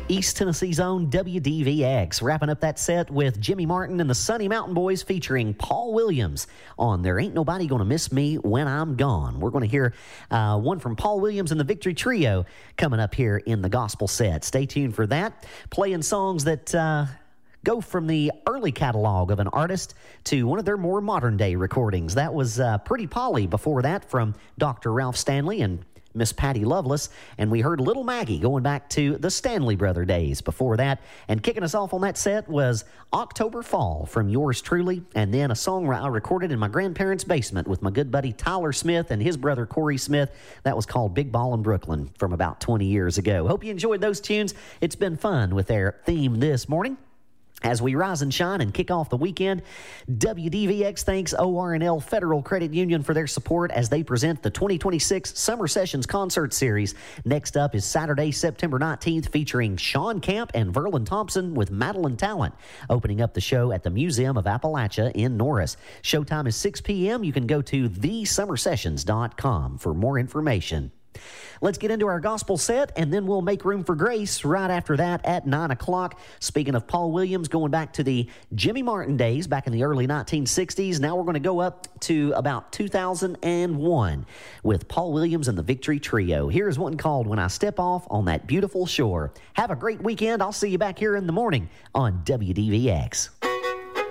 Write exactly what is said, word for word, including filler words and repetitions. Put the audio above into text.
East Tennessee's own W D V X, wrapping up that set with Jimmy Martin and the Sunny Mountain Boys featuring Paul Williams on There Ain't Nobody Gonna Miss Me When I'm Gone. We're going to hear uh, one from Paul Williams and the Victory Trio coming up here in the gospel set. Stay tuned for that. Playing songs that uh, go from the early catalog of an artist to one of their more modern day recordings. That was uh, Pretty Polly before that from Doctor Ralph Stanley and Miss Patty Loveless, and we heard Little Maggie going back to the Stanley Brother days before that. And kicking us off on that set was October Fall from yours truly, and then a song I recorded in my grandparents' basement with my good buddy Tyler Smith and his brother Corey Smith. That was called Big Ball in Brooklyn from about twenty years ago. Hope you enjoyed those tunes. It's been fun with their theme this morning. As we rise and shine and kick off the weekend, W D V X thanks O R N L Federal Credit Union for their support as they present the twenty twenty-six Summer Sessions Concert Series. Next up is Saturday, September nineteenth, featuring Sean Camp and Verlin Thompson with Madeline Talent, opening up the show at the Museum of Appalachia in Norris. Showtime is six p.m. You can go to the summer sessions dot com for more information. Let's get into our gospel set, and then we'll make room for grace right after that at nine o'clock. Speaking of Paul Williams, going back to the Jimmy Martin days back in the early nineteen sixties, now we're going to go up to about two thousand one with Paul Williams and the Victory Trio. Here's one called When I Step Off on That Beautiful Shore. Have a great weekend. I'll see you back here in the morning on W D V X.